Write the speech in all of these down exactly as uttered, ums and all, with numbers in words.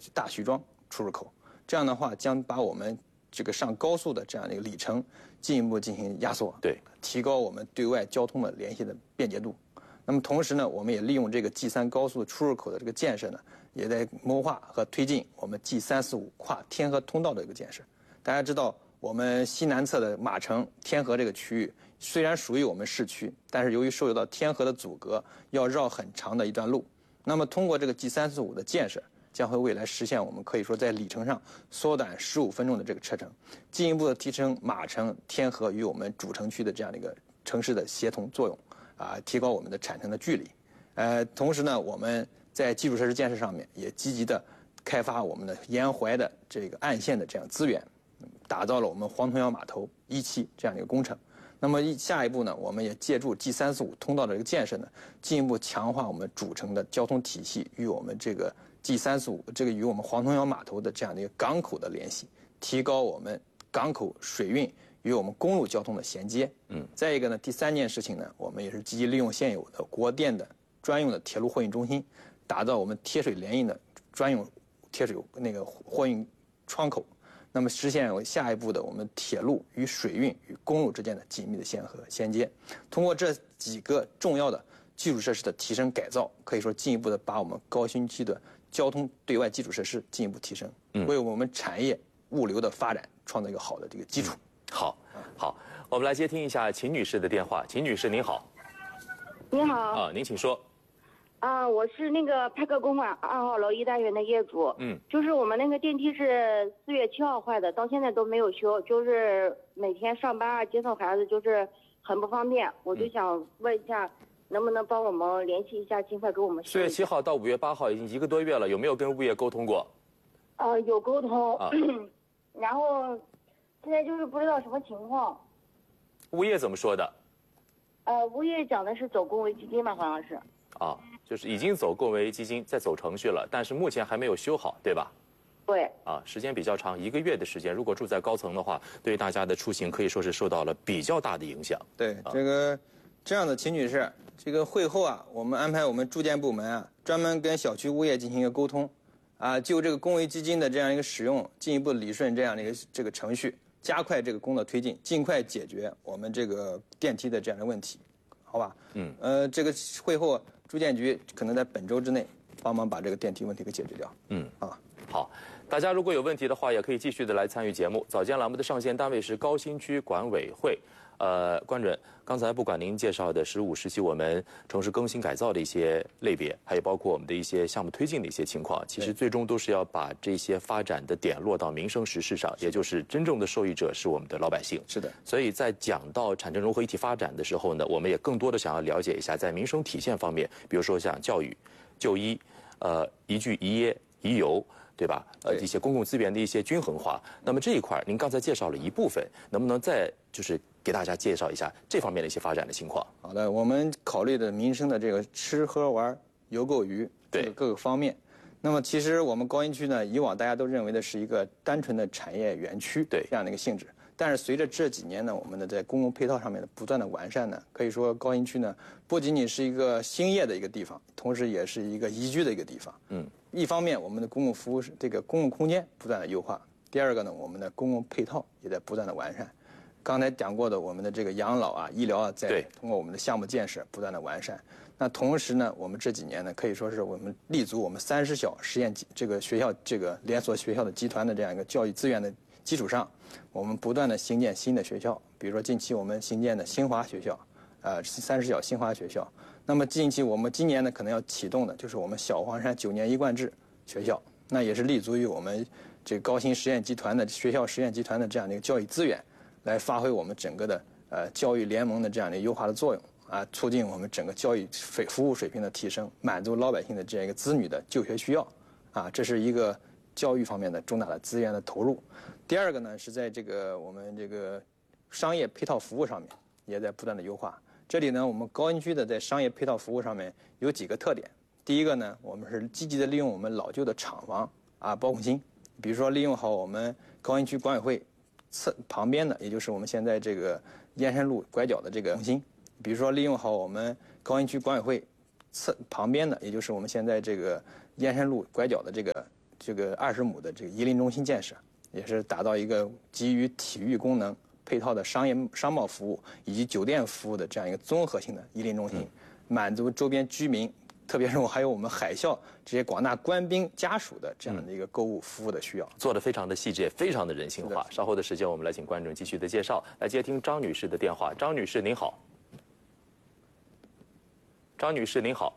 大徐庄出入口。这样的话，将把我们这个上高速的这样的一个里程进一步进行压缩， 对， 提高我们对外交通的联系的便捷度。那么同时呢，我们也利用这个 G 三高速出入口的这个建设呢，也在谋划和推进我们 G 三四五跨天河通道的一个建设。大家知道，我们西南侧的马城天河这个区域虽然属于我们市区，但是由于受到天河的阻隔，要绕很长的一段路。那么通过这个 G 三四五的建设，将会未来实现我们可以说在里程上缩短十五分钟的这个车程，进一步的提升马城天河与我们主城区的这样的一个城市的协同作用，啊，提高我们的产生的距离。呃，同时呢，我们在基础设施建设上面也积极的开发我们的沿淮的这个岸线的这样资源，打造了我们黄头窑码头一期这样的一个工程。那么下一步呢，我们也借助 G 三四五通道的这个建设呢，进一步强化我们主城的交通体系与我们这个 G 三四五这个与我们黄头窑码头的这样的一个港口的联系，提高我们港口水运与我们公路交通的衔接。嗯，再一个呢，第三件事情呢，我们也是积极利用现有的国电的专用的铁路货运中心，打造我们贴水联运的专用贴水那个货运窗口。那么实现下一步的我们铁路与水运与公路之间的紧密的线和衔接。通过这几个重要的基础设施的提升改造，可以说进一步的把我们高新区的交通对外基础设施进一步提升，为我们产业物流的发展创造一个好的这个基础。 嗯、好，好，我们来接听一下秦女士的电话。秦女士您好。 你好。 啊，您请说。 啊，我是那个派克公馆二号楼一单元的业主。嗯，就是我们那个电梯是四月七号坏的，到现在都没有修，就是每天上班啊接送孩子就是很不方便，我就想问一下，能不能帮我们联系一下，尽快给我们修。 四月七号到五月八号已经一个多月了，有没有跟物业沟通过？ 呃，有沟通，啊、然后现在就是不知道什么情况。 物业怎么说的？ 呃，物业讲的是走公维基金吧，好像是。 啊。就是已经走共维基金，在走程序了，但是目前还没有修好，对吧？ 对。 啊，时间比较长，一个月的时间。如果住在高层的话，对大家的出行可以说是受到了比较大的影响。 对，啊、这个这样的秦女士，这个会后啊，我们安排我们住建部门啊，专门跟小区物业进行一个沟通，啊，就这个公维基金的这样一个使用，进一步理顺这样的一个这个程序，加快这个工作推进，尽快解决我们这个电梯的这样的问题，好吧？嗯。呃，这个会后。住建局可能在本周之内帮忙把这个电梯问题给解决掉。嗯，啊， 好，大家如果有问题的话，也可以继续的来参与节目。早间栏目的上线单位是高新区管委会。呃，关主任，刚才不管您介绍的十五时期我们城市更新改造的一些类别，还有包括我们的一些项目推进的一些情况，其实最终都是要把这些发展的点落到民生实事上，也就是真正的受益者是我们的老百姓。 是的。 所以在讲到产政融合一体发展的时候呢，我们也更多的想要了解一下在民生体现方面，比如说像教育、就医、呃宜居宜业宜游。对吧？呃，一些公共资源的一些均衡化。那么这一块，您刚才介绍了一部分，能不能再就是给大家介绍一下这方面的一些发展的情况？ 好的，我们考虑的民生的这个吃喝玩游购娱这个各个方面。那么其实我们高新区呢，以往大家都认为的是一个单纯的产业园区对这样的一个性质。但是随着这几年呢，我们的在公共配套上面的不断的完善呢，可以说高新区呢不仅仅是一个兴业的一个地方，同时也是一个宜居的一个地方。嗯，一方面我们的公共服务是这个公共空间不断的优化，第二个呢，我们的公共配套也在不断的完善。刚才讲过的，我们的这个养老啊、医疗啊，在通过我们的项目建设不断的完善。那同时呢，我们这几年呢，可以说是我们立足我们三十小实验这个学校这个连锁学校的集团的这样一个教育资源的基础上，我们不断的兴建新的学校，比如说近期我们新建的新华学校，呃，三十小新华学校。那么近期我们今年呢，可能要启动的就是我们小黄山九年一贯制学校，那也是立足于我们这个高新实验集团的学校实验集团的这样的一个教育资源，来发挥我们整个的呃教育联盟的这样的优化的作用啊，促进我们整个教育水服务水平的提升，满足老百姓的这样一个子女的就学需要啊，这是一个教育方面的重大的资源的投入。第二个呢，是在这个我们这个商业配套服务上面也在不断的优化。这里呢，我们高新区的在商业配套服务上面有几个特点。第一个呢，我们是积极的利用我们老旧的厂房啊包工新，比如说利用好我们高新区管委会侧旁边的，也就是我们现在这个燕山路拐角的这个工新，比如说利用好我们高新区管委会侧旁边的，也就是我们现在这个燕山路拐角的这个这个二十亩的这个宜林中心建设，也是打造一个基于体育功能配套的商业商贸服务以及酒店服务的这样一个综合性的宜林中心，满足周边居民，特别是我还有我们海校这些广大官兵家属的这样的一个购物服务的需要， 做得非常的细致，也非常的人性化。稍后的时间，我们来请观众继续的介绍，来接听张女士的电话。张女士您好，张女士您好。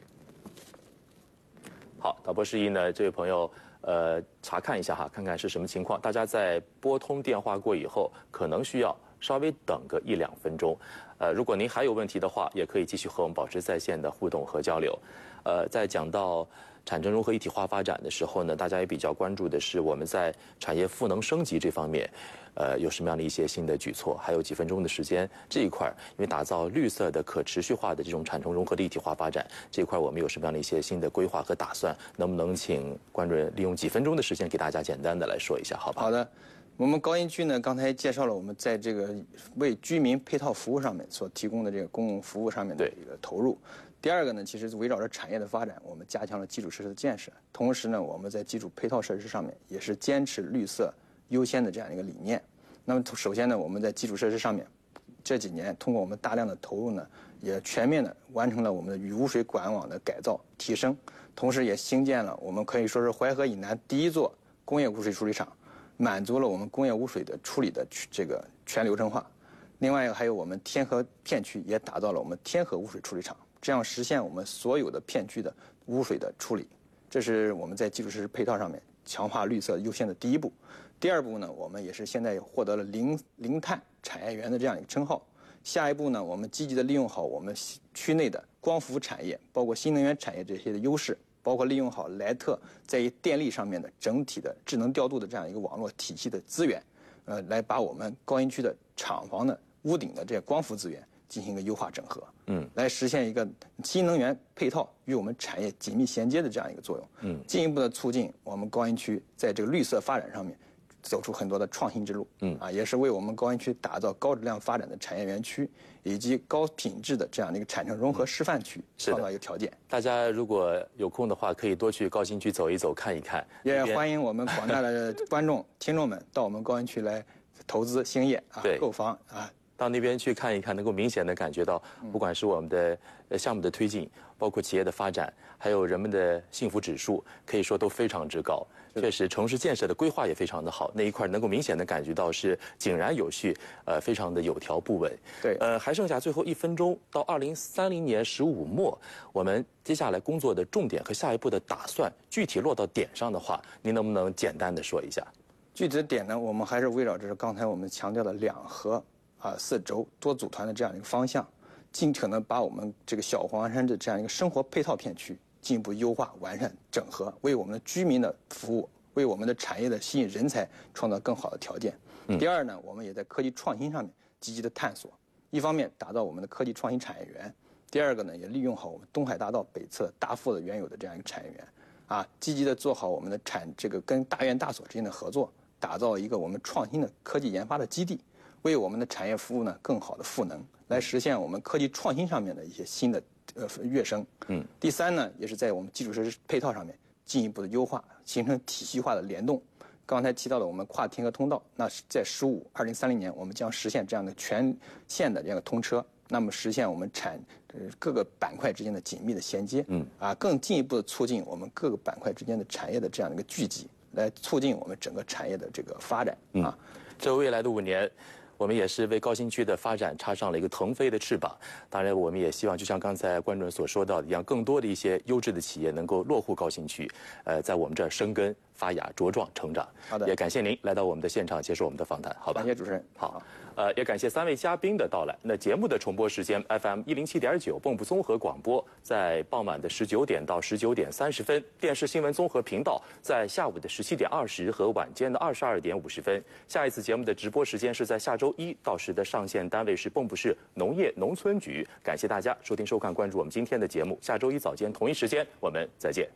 好，导播示意呢，这位朋友，呃，查看一下哈，看看是什么情况。大家在拨通电话过以后，可能需要稍微等个一两分钟。呃，如果您还有问题的话，也可以继续和我们保持在线的互动和交流。呃，在讲到产城融合一体化发展的时候呢，大家也比较关注的是我们在产业赋能升级这方面，呃，有什么样的一些新的举措？还有几分钟的时间，这一块因为打造绿色的、可持续化的这种产城融合的一体化发展，这一块我们有什么样的一些新的规划和打算？能不能请关主任利用几分钟的时间给大家简单的来说一下，好吧？ 好的。我们高新区呢，刚才介绍了我们在这个为居民配套服务上面所提供的这个公共服务上面的一个投入。第二个呢，其实围绕着产业的发展，我们加强了基础设施的建设，同时呢，我们在基础配套设施上面也是坚持绿色优先的这样一个理念。那么首先呢，我们在基础设施上面，这几年通过我们大量的投入呢，也全面的完成了我们的雨污水管网的改造提升，同时也兴建了我们可以说是淮河以南第一座工业污水处理厂。满足了我们工业污水的处理的这个全流程化，另外还有我们天河片区也打造了我们天河污水处理厂，这样实现我们所有的片区的污水的处理。这是我们在基础设施配套上面强化绿色优先的第一步。第二步呢，我们也是现在获得了零零碳产业园的这样一个称号。下一步呢，我们积极的利用好我们区内的光伏产业，包括新能源产业这些的优势。包括利用好莱特在于电力上面的整体的智能调度的这样一个网络体系的资源，呃，来把我们高新区的厂房的屋顶的这些光伏资源进行一个优化整合，嗯，来实现一个新能源配套与我们产业紧密衔接的这样一个作用，嗯，进一步的促进我们高新区在这个绿色发展上面走出很多的创新之路，嗯，啊，也是为我们高新区打造高质量发展的产业园区以及高品质的这样的一个产城融合示范区创造一个条件。 大家如果有空的话，可以多去高新区走一走、看一看。 也欢迎我们广大的观众、听众们到我们高新区来投资兴业啊，购房啊。 到那边去看一看，能够明显的感觉到，不管是我们的呃项目的推进，包括企业的发展，还有人们的幸福指数，可以说都非常之高。确实，城市建设的规划也非常的好，那一块能够明显的感觉到是井然有序，呃，非常的有条不紊。 对， 呃，还剩下最后一分钟，到二零三零年十五末，我们接下来工作的重点和下一步的打算，具体落到点上的话，您能不能简单的说一下？ 具体的点呢，我们还是围绕着刚才我们强调的两核啊四轴多组团的这样一个方向，尽可能把我们这个小黄山的这样一个生活配套片区进一步优化、完善、整合，为我们的居民的服务，为我们的产业的吸引人才创造更好的条件。嗯、第二呢，我们也在科技创新上面积极的探索，一方面打造我们的科技创新产业园，第二个呢，也利用好我们东海大道北侧大富的原有的这样一个产业园，啊，积极的做好我们的产这个跟大院大所之间的合作，打造一个我们创新的科技研发的基地，为我们的产业服务呢更好的赋能，来实现我们科技创新上面的一些新的呃跃升。嗯，第三呢，也是在我们基础设施配套上面进一步的优化，形成体系化的联动。刚才提到了我们跨天河通道，那是在十五二零三零年我们将实现这样的全线的这样的通车，那么实现我们产呃各个板块之间的紧密的衔接，嗯啊，更进一步的促进我们各个板块之间的产业的这样的一个聚集，来促进我们整个产业的这个发展啊。 这未来的五年，我们也是为高新区的发展插上了一个腾飞的翅膀。当然，我们也希望，就像刚才关主任所说到的一样，更多的一些优质的企业能够落户高新区，呃，在我们这儿生根发芽、茁壮成长。 好的， 也感谢您来到我们的现场接受我们的访谈，好吧？ 感谢主持人。 好，呃，也感谢三位嘉宾的到来。那节目的重播时间 F M 一零七点九蚌埠综合广播，在傍晚的十九点到十九点三十分；电视新闻综合频道在下午的十七点二十和晚间的二十二点五十分。下一次节目的直播时间是在下周一，到时的上线单位是蚌埠市农业农村局。感谢大家收听收看关注我们今天的节目，下周一早间同一时间我们再见。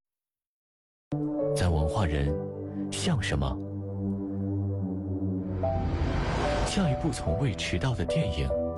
在文化人像什么？像一部从未迟到的电影。